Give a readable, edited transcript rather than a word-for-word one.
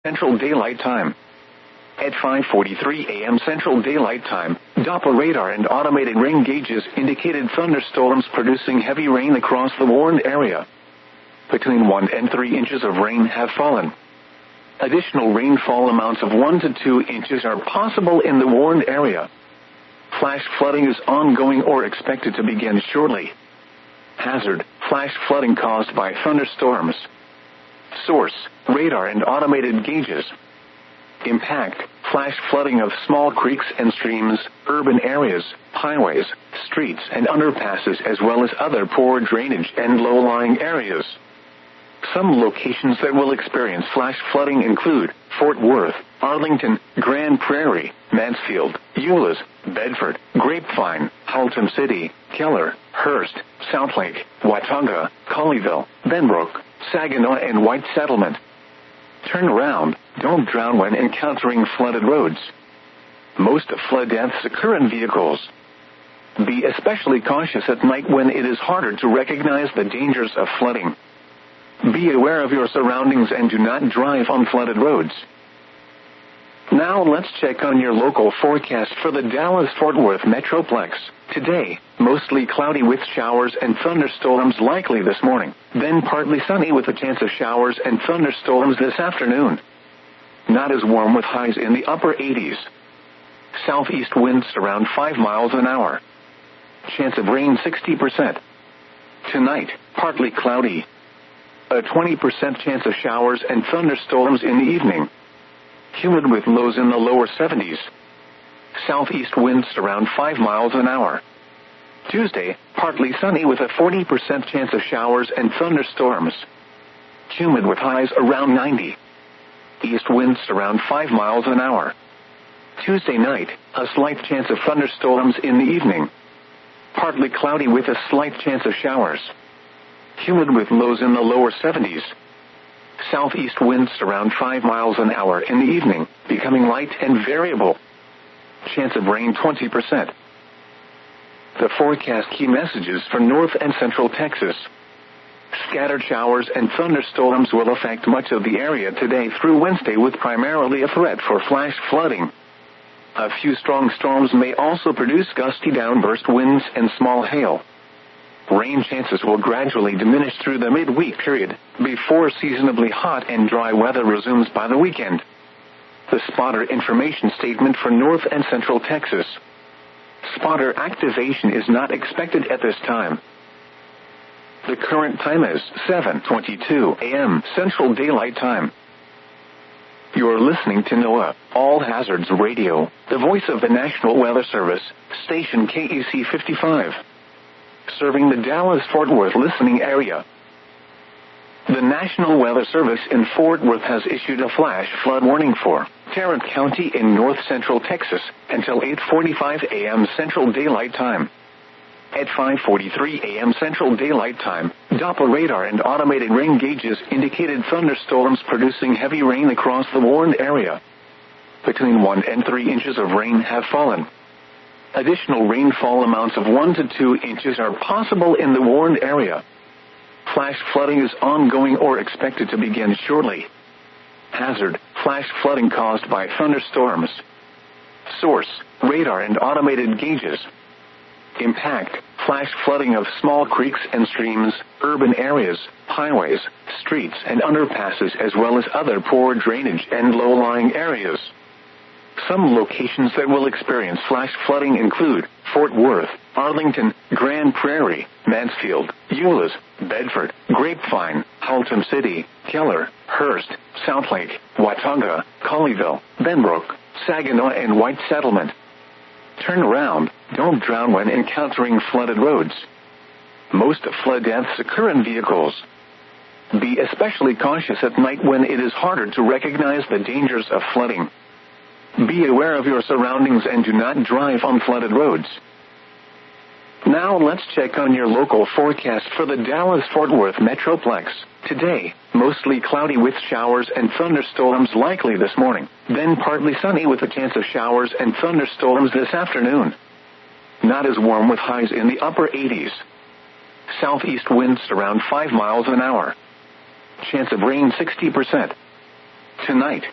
Central Daylight Time. At 5:43 a.m. Central Daylight Time, Doppler radar and automated rain gauges indicated thunderstorms producing heavy rain across the warned area. Between 1 and 3 inches of rain have fallen. Additional rainfall amounts of 1 to 2 inches are possible in the warned area. Flash flooding is ongoing or expected to begin shortly. Hazard: flash flooding caused by thunderstorms. Source: radar and automated gauges. Impact: flash flooding of small creeks and streams, urban areas, highways, streets and underpasses, as well as other poor drainage and low-lying areas. Some locations that will experience flash flooding include Fort Worth, Arlington, Grand Prairie, Mansfield, Euless, Bedford, Grapevine, Haltom City, Keller, Hearst, Southlake, Watauga, Colleyville, Benbrook, Saginaw and White Settlement. Turn around, don't drown when encountering flooded roads. Most flood deaths occur in vehicles. Be especially cautious at night when it is harder to recognize the dangers of flooding. Be aware of your surroundings and do not drive on flooded roads. Now let's check on your local forecast for the Dallas-Fort Worth Metroplex. Today, mostly cloudy with showers and thunderstorms likely this morning. Then partly sunny with a chance of showers and thunderstorms this afternoon. Not as warm with highs in the upper 80s. Southeast winds around 5 miles an hour. Chance of rain 60%. Tonight, partly cloudy. A 20% chance of showers and thunderstorms in the evening. Humid with lows in the lower 70s. Southeast winds around 5 miles an hour. Tuesday, partly sunny with a 40% chance of showers and thunderstorms. Humid with highs around 90. East winds around 5 miles an hour. Tuesday night, a slight chance of thunderstorms in the evening. Partly cloudy with a slight chance of showers. Humid with lows in the lower 70s. Southeast winds around 5 miles an hour in the evening, becoming light and variable. Chance of rain 20%. The forecast key messages for North and Central Texas. Scattered showers and thunderstorms will affect much of the area today through Wednesday, with primarily a threat for flash flooding. A few strong storms may also produce gusty downburst winds and small hail. Rain chances will gradually diminish through the midweek period, before seasonably hot and dry weather resumes by the weekend. The spotter information statement for North and Central Texas. Spotter activation is not expected at this time. The current time is 7:22 a.m. Central Daylight Time. You're listening to NOAA All Hazards Radio, the voice of the National Weather Service, station KEC 55. Serving the Dallas-Fort Worth listening area. The National Weather Service in Fort Worth has issued a flash flood warning for Tarrant County in north central Texas until 8:45 a.m. Central Daylight Time. At 5:43 a.m. Central Daylight Time, Doppler radar and automated rain gauges indicated thunderstorms producing heavy rain across the warned area. Between 1 and 3 inches of rain have fallen. Additional rainfall amounts of 1 to 2 inches are possible in the warned area. Flash flooding is ongoing or expected to begin shortly. Hazard: flash flooding caused by thunderstorms. Source: radar and automated gauges. Impact: flash flooding of small creeks and streams, urban areas, highways, streets and underpasses, as well as other poor drainage and low-lying areas. Some locations that will experience flash flooding include Fort Worth, Arlington, Grand Prairie, Mansfield, Euless, Bedford, Grapevine, Haltom City, Keller, Hearst, Southlake, Watauga, Colleyville, Benbrook, Saginaw and White Settlement. Turn around, don't drown when encountering flooded roads. Most flood deaths occur in vehicles. Be especially cautious at night when it is harder to recognize the dangers of flooding. Be aware of your surroundings and do not drive on flooded roads. Now let's check on your local forecast for the Dallas-Fort Worth Metroplex. Today, mostly cloudy with showers and thunderstorms likely this morning. Then partly sunny with a chance of showers and thunderstorms this afternoon. Not as warm with highs in the upper 80s. Southeast winds around 5 miles an hour. Chance of rain 60%. Tonight,